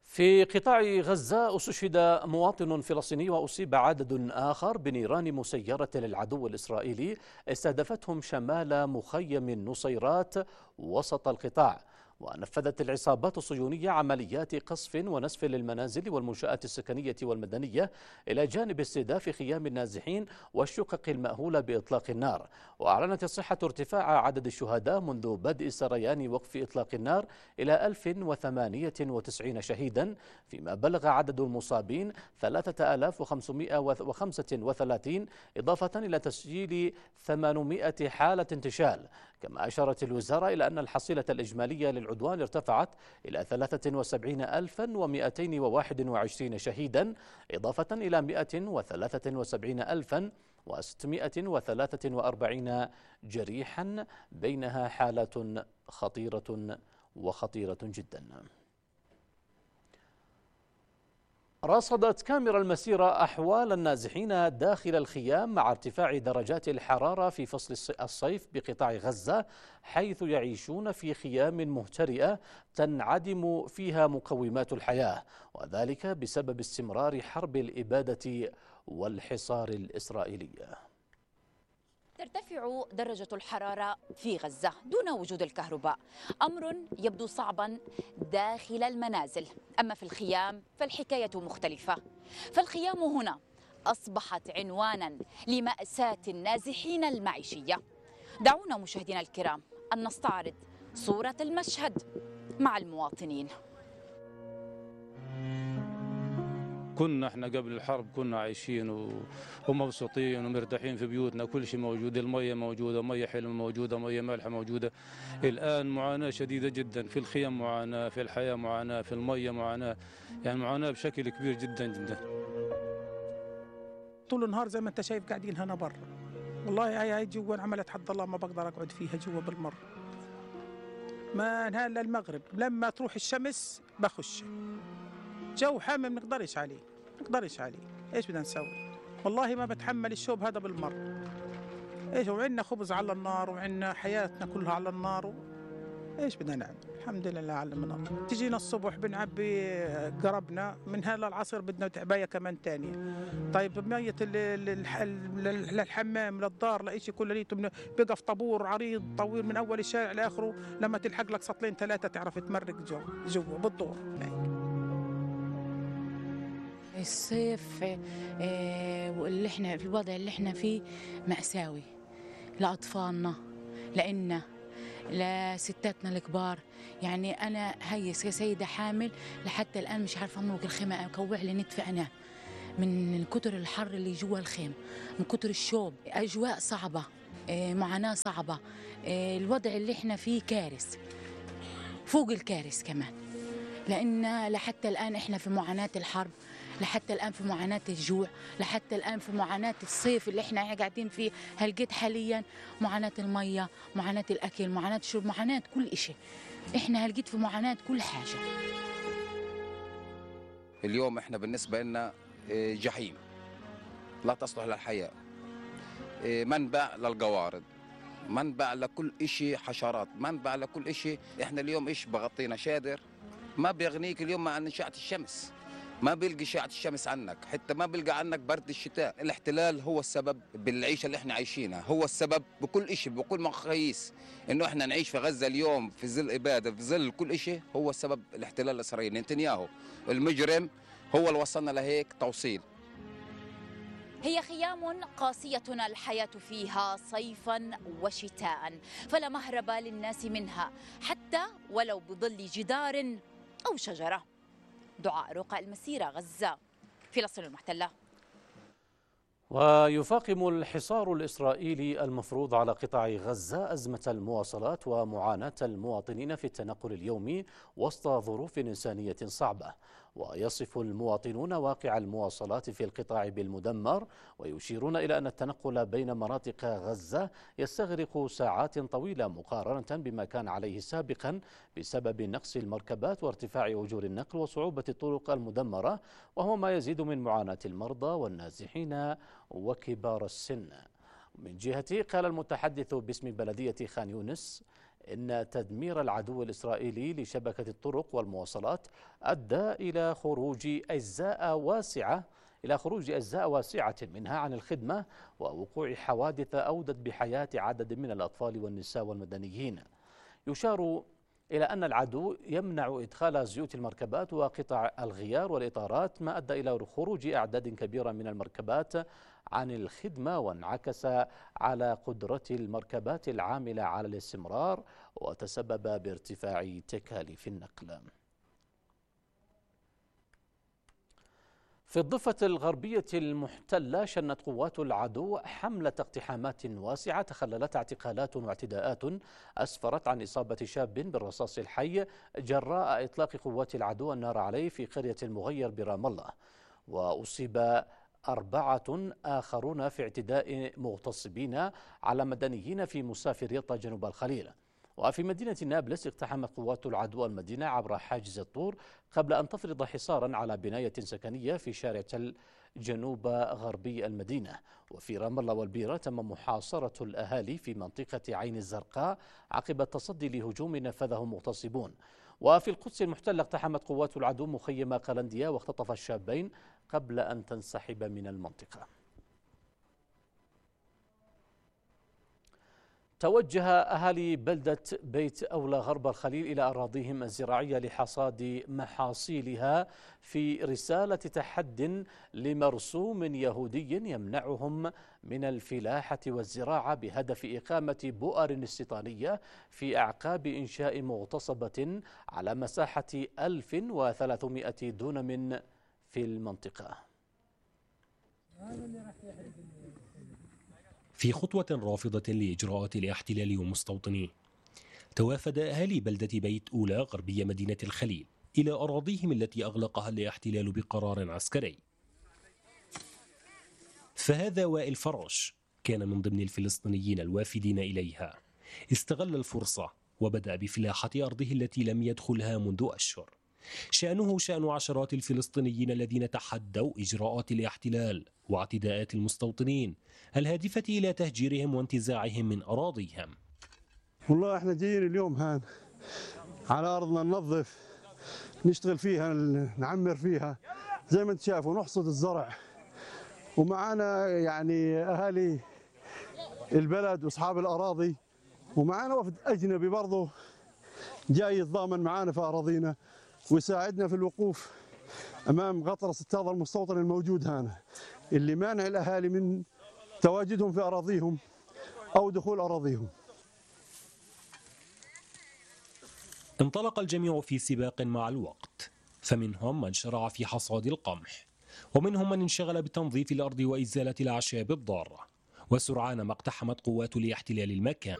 في قطاع غزة استشهد مواطن فلسطيني وأصيب عدد آخر بنيران مسيرة للعدو الإسرائيلي استهدفتهم شمال مخيم النصيرات وسط القطاع. ونفذت العصابات الصهيونية عمليات قصف ونسف للمنازل والمنشآت السكنية والمدنية إلى جانب استهداف خيام النازحين والشقق المأهولة بإطلاق النار. وأعلنت الصحة ارتفاع عدد الشهداء منذ بدء سريان وقف إطلاق النار إلى 1098 شهيدا، فيما بلغ عدد المصابين 3535 إضافة إلى تسجيل 800 حالة انتشال. كما أشارت الوزارة إلى أن الحصيلة الإجمالية للعدوان ارتفعت إلى 73221 شهيدا، إضافة إلى 173643 جريحا، بينها حالات خطيرة وخطيرة جدا. رصدت كاميرا المسيرة أحوال النازحين داخل الخيام مع ارتفاع درجات الحرارة في فصل الصيف بقطاع غزة، حيث يعيشون في خيام مهترئة تنعدم فيها مقومات الحياة، وذلك بسبب استمرار حرب الإبادة والحصار الإسرائيلي. ترتفع درجة الحرارة في غزة دون وجود الكهرباء، أمر يبدو صعبا داخل المنازل. أما في الخيام فالحكاية مختلفة، فالخيام هنا أصبحت عنوانا لمأساة النازحين المعيشية. دعونا مشاهدينا الكرام أن نستعرض صورة المشهد مع المواطنين. كنا احنا قبل الحرب كنا عايشين ومبسوطين ومرتاحين في بيوتنا، كل شيء موجود، المية موجودة، مية حلوة موجودة، مية مالحة موجودة. الآن معاناة شديدة جدا، في الخيام معاناة، في الحياة معاناة، في المية معاناة، يعني معاناة بشكل كبير جدا جدا. طول النهار زي ما انت شايف قاعدين هنا برا، والله هاي جوا عملت حد الله ما بقدر اقعد فيها جوا بالمر. ما نهار للمغرب لما تروح الشمس بخش جو حامي، ما نقدرش عليه، ايش بدنا نسوي؟ والله ما بتحمل الشوب هذا بالمر. ايش وعندنا خبز على النار وعندنا حياتنا كلها على النار ايش بدنا نعمل؟ الحمد لله على المنار. تجينا الصبح بنعبي قربنا، من هلا العصر بدنا تعبايه كمان ثانيه. طيب مية للحمام للدار لإشي كله ليته بيقف طابور عريض طويل من اول الشارع لاخره، لما تلحق لك سطلين ثلاثه تعرف تمرق جوا بالدور. الصيف واللي احنا في الوضع اللي احنا فيه مأساوي لأطفالنا، لإلنا، لستاتنا الكبار. يعني أنا هي سيدة حامل لحتى الآن مش عارفة أمرق الخيمة، أكوع لي نتفة أنا من كتر الحر اللي جوا الخيم، من كتر الشوب. أجواء صعبة، معاناة صعبة. الوضع اللي احنا فيه كارث فوق الكارث كمان، لأن لحتى الآن احنا في معاناة الحرب، لحتى الآن في معاناة الجوع، لحتى الآن في معاناة الصيف اللي احنا قاعدين فيه هلقيت حاليا، معاناة المية، معاناة الأكل، معاناة الشرب، معاناة كل إشي. احنا هلقيت في معاناة كل حاجة. اليوم احنا بالنسبة لنا جحيم لا تصلح للحياة، منبع للقوارض، منبع لكل إشي حشرات، منبع لكل إشي. احنا اليوم إيش بغطينا شادر ما بيغنيك اليوم عن إشعة الشمس، ما بيلقى إشعة الشمس عنك، حتى ما بيلقى عنك برد الشتاء. الاحتلال هو السبب بالعيشة اللي احنا عايشينها، هو السبب بكل إشي، بكل مقاييس. إنه احنا نعيش في غزة اليوم في ظل إبادة، في ظل كل إشي، هو السبب الاحتلال الإسرائيلي. نتنياهو المجرم هو اللي وصلنا لهيك توصيل. هي خيام قاسية الحياة فيها صيفا وشتاء، فلا مهرب للناس منها حتى ولو بظل جدار أو شجرة. دعاء رقع المسيرة، غزة، فلسطين المحتلة. ويفاقم الحصار الإسرائيلي المفروض على قطاع غزة أزمة المواصلات ومعاناة المواطنين في التنقل اليومي وسط ظروف إنسانية صعبة. ويصف المواطنون واقع المواصلات في القطاع بالمدمر، ويشيرون إلى أن التنقل بين مناطق غزة يستغرق ساعات طويلة مقارنة بما كان عليه سابقا بسبب نقص المركبات وارتفاع أجور النقل وصعوبة الطرق المدمرة، وهو ما يزيد من معاناة المرضى والنازحين وكبار السن. من جهته قال المتحدث باسم بلدية خان يونس إن تدمير العدو الإسرائيلي لشبكة الطرق والمواصلات أدى إلى خروج أجزاء واسعة منها عن الخدمة، ووقوع حوادث أودت بحياة عدد من الأطفال والنساء والمدنيين. يشار إلى أن العدو يمنع إدخال زيوت المركبات وقطع الغيار والإطارات، ما أدى إلى خروج أعداد كبيرة من المركبات عن الخدمة، وانعكس على قدرة المركبات العاملة على الاستمرار، وتسبب بارتفاع تكاليف النقل. في الضفة الغربية المحتلة شنت قوات العدو حملة اقتحامات واسعة تخللت اعتقالات واعتداءات أسفرت عن إصابة شاب بالرصاص الحي جراء إطلاق قوات العدو النار عليه في قرية المغير برام الله، وأصيب 4 آخرون في اعتداء مغتصبين على مدنيين في مسافريطة جنوب الخليل. وفي مدينة نابلس اقتحمت قوات العدو المدينة عبر حاجز الطور قبل أن تفرض حصارا على بناية سكنية في شارع تل جنوب غربي المدينة. وفي رام الله والبيرة تم محاصرة الأهالي في منطقة عين الزرقاء عقب التصدي لهجوم نفذه مغتصبون. وفي القدس المحتلة اقتحمت قوات العدو مخيم قلنديا واختطف الشابين قبل أن تنسحب من المنطقة. توجه أهالي بلدة بيت أولى غرب الخليل إلى أراضيهم الزراعية لحصاد محاصيلها في رسالة تحد لمرسوم يهودي يمنعهم من الفلاحة والزراعة بهدف إقامة بؤر استيطانية في أعقاب إنشاء مغتصبة على مساحة 1300 دونم في المنطقة. في خطوة رافضة لإجراءات الاحتلال ومستوطنيه، توافد أهالي بلدة بيت أولى غربية مدينة الخليل إلى أراضيهم التي أغلقها الاحتلال بقرار عسكري. فهذا وائل فرش كان من ضمن الفلسطينيين الوافدين إليها، استغل الفرصة وبدأ بفلاحة أرضه التي لم يدخلها منذ أشهر. شأنه شأن عشرات الفلسطينيين الذين تحدوا إجراءات الاحتلال واعتداءات المستوطنين الهادفة إلى تهجيرهم وانتزاعهم من أراضيهم. والله احنا جايين اليوم هان على أرضنا ننظف نشتغل فيها نعمر فيها زي ما انت شايفوا نحصد الزرع، ومعانا يعني أهالي البلد وأصحاب الأراضي، ومعانا وفد أجنبي برضه جاي يتضامن معانا في أراضينا ويساعدنا في الوقوف أمام غطرسة هذا المستوطن الموجود هنا اللي مانع الأهالي من تواجدهم في أراضيهم أو دخول أراضيهم. انطلق الجميع في سباق مع الوقت، فمنهم من شرع في حصاد القمح، ومنهم من انشغل بتنظيف الأرض وإزالة الأعشاب الضارة، وسرعان ما اقتحمت قوات الاحتلال المكان